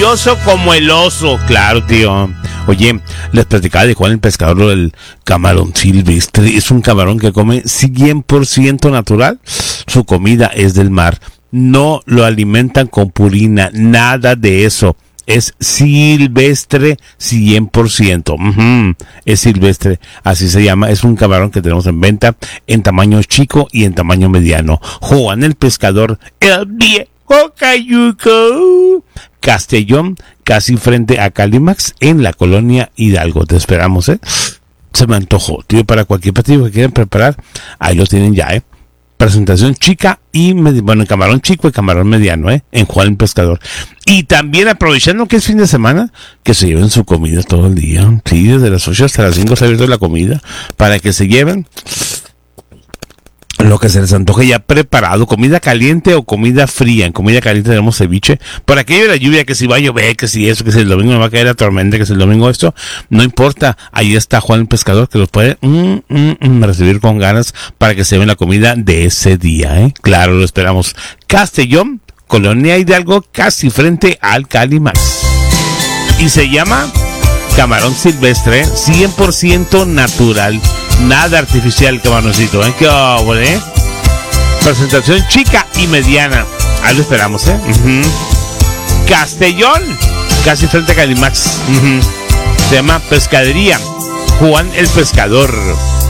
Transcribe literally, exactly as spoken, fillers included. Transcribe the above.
delicioso como el oso. Claro, tío. Oye, les platicaba de Juan el Pescador, lo del camarón silvestre. Es un camarón que come cien por ciento natural. Su comida es del mar. No lo alimentan con purina, nada de eso. Es silvestre cien por ciento. Uh-huh. Es silvestre, así se llama. Es un camarón que tenemos en venta en tamaño chico y en tamaño mediano. Juan el Pescador, el viejo Cayuco, Castellón, casi frente a Calimax, en la colonia Hidalgo. Te esperamos, ¿eh? Se me antojó, tío, para cualquier platillo que quieran preparar. Ahí lo tienen ya, ¿eh? Presentación chica y, med- bueno, camarón chico y camarón mediano, ¿eh? En Juan el Pescador. Y también aprovechando que es fin de semana, que se lleven su comida todo el día. Sí, desde las ocho hasta las cinco se ha abierto la comida, para que se lleven lo que se les antoje ya preparado, comida caliente o comida fría. En comida caliente tenemos ceviche. Por aquello de la lluvia, que si va a llover, que si eso, que si el domingo me va a caer la tormenta, que si el domingo esto, no importa. Ahí está Juan el Pescador, que los puede mm, mm, mm, recibir con ganas para que se lleven la comida de ese día, ¿eh? Claro, lo esperamos. Castellón, colonia Hidalgo, casi frente al Calimax. Y se llama camarón silvestre, cien por ciento natural. Nada artificial, camaroncito, ¿eh? ¡Qué óvole, eh! Presentación chica y mediana. Ahí lo esperamos, ¿eh? Uh-huh. Castellón, casi frente a Calimax. Uh-huh. Se llama Pescadería Juan el Pescador.